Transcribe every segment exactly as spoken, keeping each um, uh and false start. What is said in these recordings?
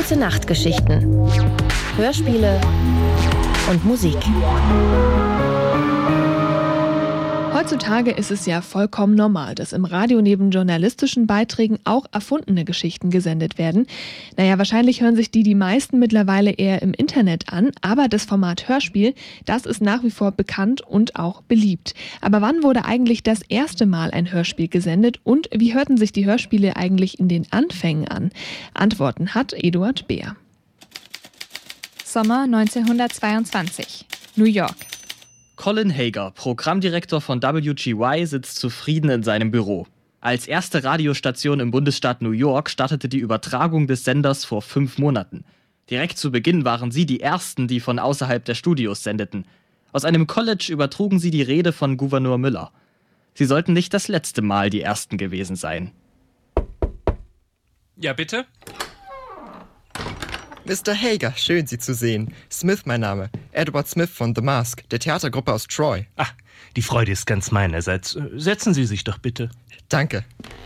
Gute-Nacht-Geschichten. Hörspiele und Musik. Heutzutage ist es ja vollkommen normal, dass im Radio neben journalistischen Beiträgen auch erfundene Geschichten gesendet werden. Naja, wahrscheinlich hören sich die die meisten mittlerweile eher im Internet an, aber das Format Hörspiel, das ist nach wie vor bekannt und auch beliebt. Aber wann wurde eigentlich das erste Mal ein Hörspiel gesendet und wie hörten sich die Hörspiele eigentlich in den Anfängen an? Antworten hat Eduard Beer. Sommer neunzehnhundertzweiundzwanzig, New York. Colin Hager, Programmdirektor von W G Y, sitzt zufrieden in seinem Büro. Als erste Radiostation im Bundesstaat New York startete die Übertragung des Senders vor fünf Monaten. Direkt zu Beginn waren sie die Ersten, die von außerhalb der Studios sendeten. Aus einem College übertrugen sie die Rede von Gouverneur Miller. Sie sollten nicht das letzte Mal die Ersten gewesen sein. Ja, bitte? Mister Hager, schön, Sie zu sehen. Smith mein Name. Edward Smith von The Mask, der Theatergruppe aus Troy. Ach, die Freude ist ganz meinerseits. Setzen Sie sich doch bitte. Danke.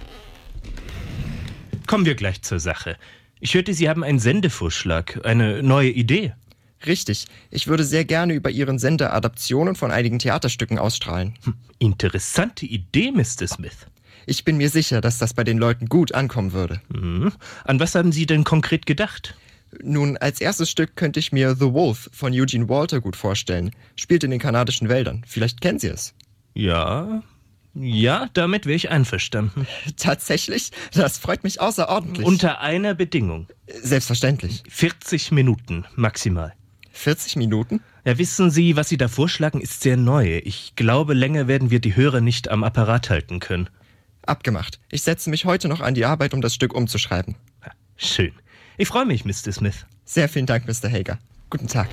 Kommen wir gleich zur Sache. Ich hörte, Sie haben einen Sendevorschlag, eine neue Idee. Richtig. Ich würde sehr gerne über Ihren Sender Adaptionen von einigen Theaterstücken ausstrahlen. Hm, interessante Idee, Mister Smith. Ich bin mir sicher, dass das bei den Leuten gut ankommen würde. Hm. An was haben Sie denn konkret gedacht? Nun, als erstes Stück könnte ich mir The Wolf von Eugene Walter gut vorstellen. Spielt in den kanadischen Wäldern. Vielleicht kennen Sie es. Ja, ja, damit wäre ich einverstanden. Tatsächlich? Das freut mich außerordentlich. Unter einer Bedingung. Selbstverständlich. vierzig Minuten maximal. vierzig Minuten? Ja, wissen Sie, was Sie da vorschlagen, ist sehr neu. Ich glaube, länger werden wir die Hörer nicht am Apparat halten können. Abgemacht. Ich setze mich heute noch an die Arbeit, um das Stück umzuschreiben. Schön. Ich freue mich, Mister Smith. Sehr vielen Dank, Mister Hager. Guten Tag.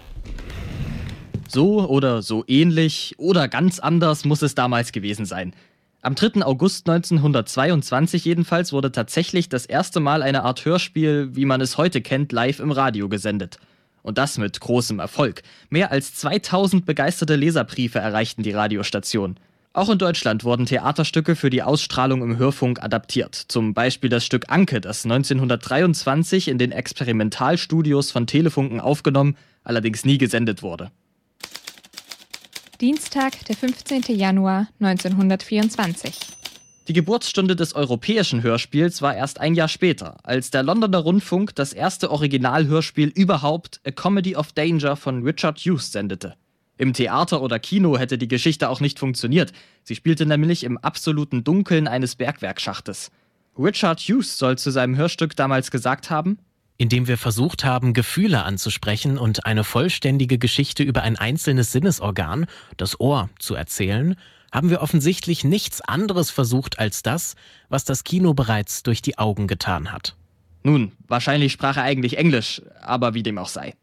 So oder so ähnlich oder ganz anders muss es damals gewesen sein. Am dritten August neunzehnhundertzweiundzwanzig jedenfalls wurde tatsächlich das erste Mal eine Art Hörspiel, wie man es heute kennt, live im Radio gesendet. Und das mit großem Erfolg. Mehr als zweitausend begeisterte Leserbriefe erreichten die Radiostation. Auch in Deutschland wurden Theaterstücke für die Ausstrahlung im Hörfunk adaptiert. Zum Beispiel das Stück Anke, das neunzehnhundertdreiundzwanzig in den Experimentalstudios von Telefunken aufgenommen, allerdings nie gesendet wurde. Dienstag, der fünfzehnten Januar neunzehnhundertvierundzwanzig. Die Geburtsstunde des europäischen Hörspiels war erst ein Jahr später, als der Londoner Rundfunk das erste Originalhörspiel überhaupt, A Comedy of Danger von Richard Hughes, sendete. Im Theater oder Kino hätte die Geschichte auch nicht funktioniert. Sie spielte nämlich im absoluten Dunkeln eines Bergwerkschachtes. Richard Hughes soll zu seinem Hörstück damals gesagt haben: Indem wir versucht haben, Gefühle anzusprechen und eine vollständige Geschichte über ein einzelnes Sinnesorgan, das Ohr, zu erzählen, haben wir offensichtlich nichts anderes versucht als das, was das Kino bereits durch die Augen getan hat. Nun, wahrscheinlich sprach er eigentlich Englisch, aber wie dem auch sei.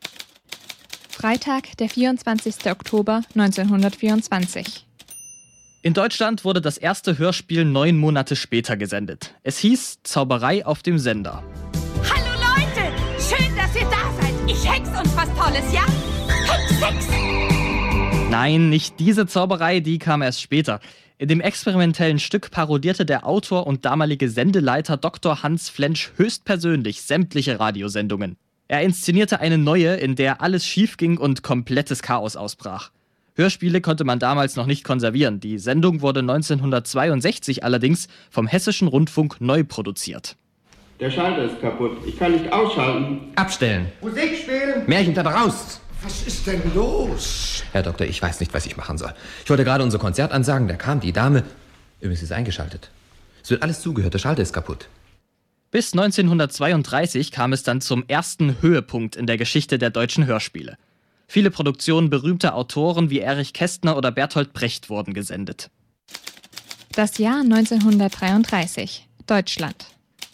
Freitag, der vierundzwanzigsten Oktober neunzehnhundertvierundzwanzig. In Deutschland wurde das erste Hörspiel neun Monate später gesendet. Es hieß Zauberei auf dem Sender. Hallo Leute, schön, dass ihr da seid. Ich hex uns was Tolles, ja? Hex, hex! Nein, nicht diese Zauberei, die kam erst später. In dem experimentellen Stück parodierte der Autor und damalige Sendeleiter Doktor Hans Flensch höchstpersönlich sämtliche Radiosendungen. Er inszenierte eine neue, in der alles schief ging und komplettes Chaos ausbrach. Hörspiele konnte man damals noch nicht konservieren. Die Sendung wurde neunzehnhundertzweiundsechzig allerdings vom Hessischen Rundfunk neu produziert. Der Schalter ist kaputt. Ich kann nicht ausschalten. Abstellen. Musik spielen. Märchenblatt raus. Was ist denn los? Herr Doktor, ich weiß nicht, was ich machen soll. Ich wollte gerade unser Konzert ansagen, da kam die Dame. Übrigens ist eingeschaltet. Es wird alles zugehört, der Schalter ist kaputt. Bis neunzehnhundertzweiunddreißig kam es dann zum ersten Höhepunkt in der Geschichte der deutschen Hörspiele. Viele Produktionen berühmter Autoren wie Erich Kästner oder Bertolt Brecht wurden gesendet. Das Jahr neunzehnhundertdreiunddreißig, Deutschland.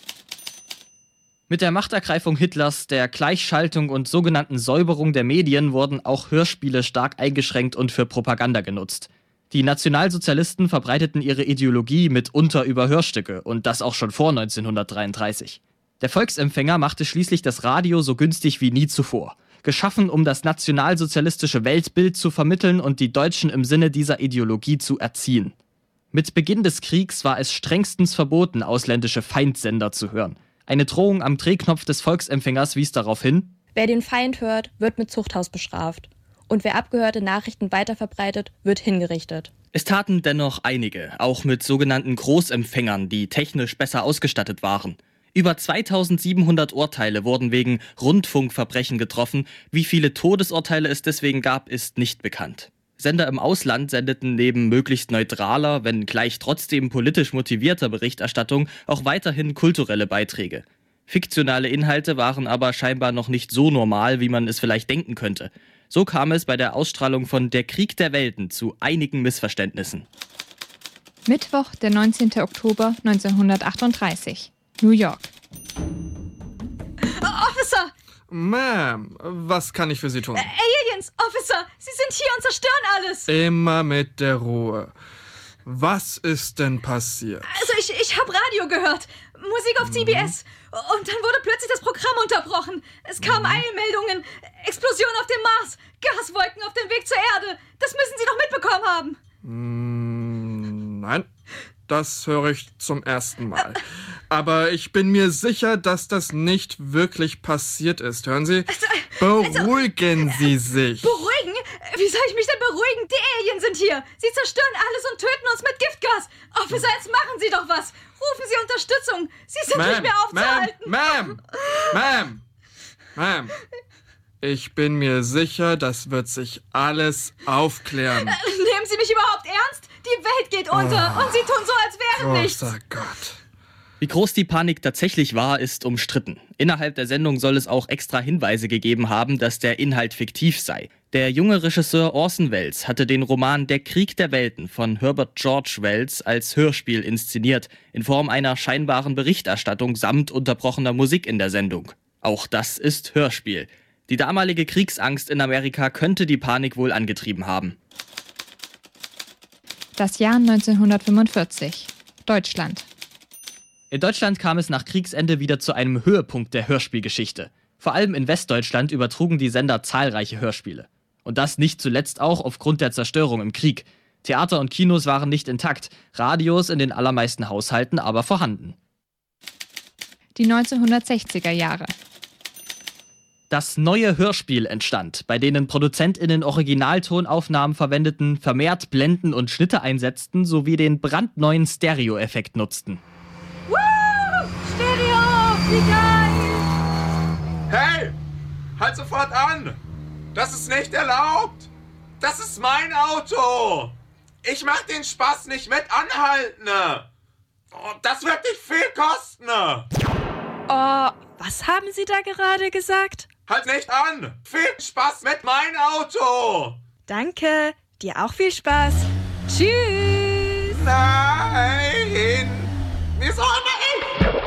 Mit der Machtergreifung Hitlers, der Gleichschaltung und sogenannten Säuberung der Medien wurden auch Hörspiele stark eingeschränkt und für Propaganda genutzt. Die Nationalsozialisten verbreiteten ihre Ideologie mitunter über Hörstücke und das auch schon vor neunzehnhundertdreiunddreißig. Der Volksempfänger machte schließlich das Radio so günstig wie nie zuvor. Geschaffen, um das nationalsozialistische Weltbild zu vermitteln und die Deutschen im Sinne dieser Ideologie zu erziehen. Mit Beginn des Kriegs war es strengstens verboten, ausländische Feindsender zu hören. Eine Drohung am Drehknopf des Volksempfängers wies darauf hin: Wer den Feind hört, wird mit Zuchthaus bestraft. Und wer abgehörte Nachrichten weiterverbreitet, wird hingerichtet. Es taten dennoch einige, auch mit sogenannten Großempfängern, die technisch besser ausgestattet waren. Über zweitausendsiebenhundert Urteile wurden wegen Rundfunkverbrechen getroffen. Wie viele Todesurteile es deswegen gab, ist nicht bekannt. Sender im Ausland sendeten neben möglichst neutraler, wenn gleich trotzdem politisch motivierter Berichterstattung auch weiterhin kulturelle Beiträge. Fiktionale Inhalte waren aber scheinbar noch nicht so normal, wie man es vielleicht denken könnte. So kam es bei der Ausstrahlung von Der Krieg der Welten zu einigen Missverständnissen. Mittwoch, der neunzehnten Oktober neunzehnhundertachtunddreißig. New York. Officer! Ma'am, was kann ich für Sie tun? Äh, Aliens, Officer! Sie sind hier und zerstören alles! Immer mit der Ruhe. Was ist denn passiert? Also ich, ich habe Radio gehört. Musik auf C B S. Und dann wurde plötzlich das Programm unterbrochen. Es kamen Eilmeldungen. Explosion auf dem Mars. Gaswolken auf dem Weg zur Erde. Das müssen Sie doch mitbekommen haben. Mm, nein, das höre ich zum ersten Mal. Aber ich bin mir sicher, dass das nicht wirklich passiert ist. Hören Sie? Beruhigen also, Sie sich. Beruhigen? Wie soll ich mich denn beruhigen? Die Aliens sind hier. Sie zerstören alles und töten uns mit Giftgas. Officer, jetzt machen Sie doch was. Rufen Sie Unterstützung. Sie sind Ma'am, nicht mehr aufzuhalten. Ma'am, Ma'am, Ma'am. Ich bin mir sicher, das wird sich alles aufklären. Nehmen Sie mich überhaupt ernst? Die Welt geht unter Oh, und Sie tun so, als wäre nichts. Großer Gott. Wie groß die Panik tatsächlich war, ist umstritten. Innerhalb der Sendung soll es auch extra Hinweise gegeben haben, dass der Inhalt fiktiv sei. Der junge Regisseur Orson Welles hatte den Roman Der Krieg der Welten von Herbert George Wells als Hörspiel inszeniert, in Form einer scheinbaren Berichterstattung samt unterbrochener Musik in der Sendung. Auch das ist Hörspiel. Die damalige Kriegsangst in Amerika könnte die Panik wohl angetrieben haben. Das Jahr neunzehnhundertfünfundvierzig. Deutschland. In Deutschland kam es nach Kriegsende wieder zu einem Höhepunkt der Hörspielgeschichte. Vor allem in Westdeutschland übertrugen die Sender zahlreiche Hörspiele. Und das nicht zuletzt auch aufgrund der Zerstörung im Krieg. Theater und Kinos waren nicht intakt, Radios in den allermeisten Haushalten aber vorhanden. Die neunzehnhundertsechziger Jahre. Das neue Hörspiel entstand, bei denen ProduzentInnen Originaltonaufnahmen verwendeten, vermehrt Blenden und Schnitte einsetzten sowie den brandneuen Stereo-Effekt nutzten. Woo! Stereo! Wie geil! Hey! Halt sofort an! Das ist nicht erlaubt! Das ist mein Auto! Ich mach den Spaß nicht mit anhalten! Oh, das wird dich viel kosten! Oh, was haben Sie da gerade gesagt? Halt nicht an! Viel Spaß mit meinem Auto! Danke, dir auch viel Spaß. Tschüss! Nein! Wieso immer ich?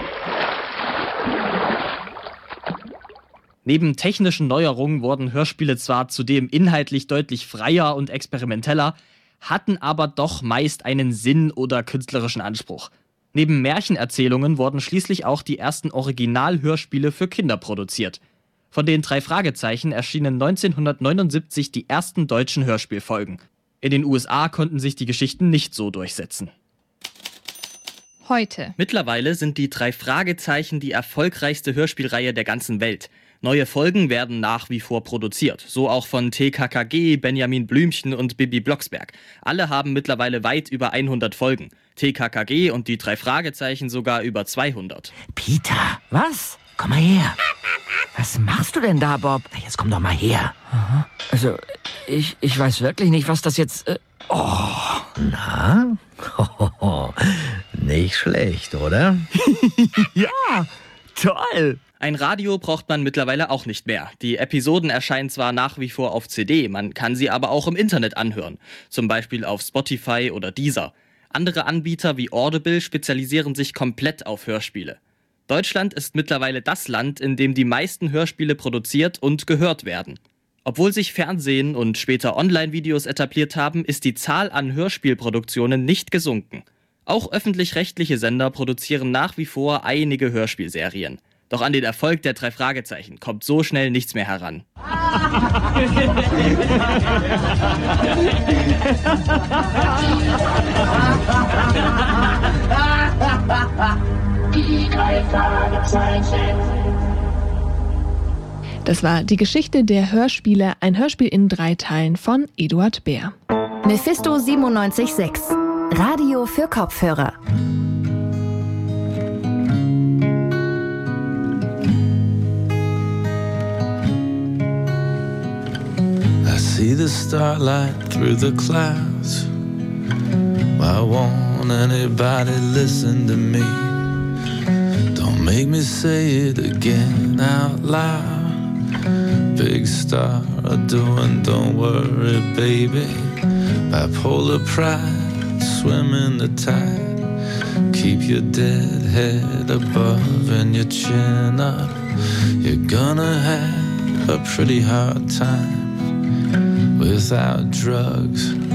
Neben technischen Neuerungen wurden Hörspiele zwar zudem inhaltlich deutlich freier und experimenteller, hatten aber doch meist einen Sinn oder künstlerischen Anspruch. Neben Märchenerzählungen wurden schließlich auch die ersten Originalhörspiele für Kinder produziert. Von den drei Fragezeichen erschienen neunzehnhundertneunundsiebzig die ersten deutschen Hörspielfolgen. In den U S A konnten sich die Geschichten nicht so durchsetzen. Heute. Mittlerweile sind die drei Fragezeichen die erfolgreichste Hörspielreihe der ganzen Welt. Neue Folgen werden nach wie vor produziert, so auch von T K K G, Benjamin Blümchen und Bibi Blocksberg. Alle haben mittlerweile weit über hundert Folgen. T K K G und die drei Fragezeichen sogar über zweihundert. Peter, was? Komm mal her. Was machst du denn da, Bob? Jetzt komm doch mal her. Aha. Also, ich, ich weiß wirklich nicht, was das jetzt... Äh oh. Na? Hohoho. Nicht schlecht, oder? Ja, toll. Ein Radio braucht man mittlerweile auch nicht mehr. Die Episoden erscheinen zwar nach wie vor auf C D, man kann sie aber auch im Internet anhören. Zum Beispiel auf Spotify oder Deezer. Andere Anbieter wie Audible spezialisieren sich komplett auf Hörspiele. Deutschland ist mittlerweile das Land, in dem die meisten Hörspiele produziert und gehört werden. Obwohl sich Fernsehen und später Online-Videos etabliert haben, ist die Zahl an Hörspielproduktionen nicht gesunken. Auch öffentlich-rechtliche Sender produzieren nach wie vor einige Hörspielserien. Doch an den Erfolg der drei Fragezeichen kommt so schnell nichts mehr heran. Drei Fragezeichen. Das war die Geschichte der Hörspiele, ein Hörspiel in drei Teilen von Eduard Bär. Mephisto siebenundneunzig Komma sechs. Radio für Kopfhörer. I see the starlight through the clouds. Why won't anybody listen to me? Don't make me say it again out loud. Big star doing, don't worry, baby. Bipolar pride, swim in the tide. Keep your dead head above and your chin up. You're gonna have a pretty hard time without drugs